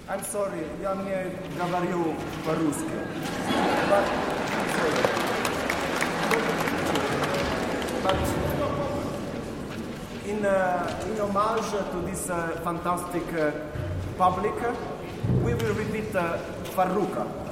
I'm sorry, я не говорю по-русски. But in homage to this fantastic public, we will repeat Farruka.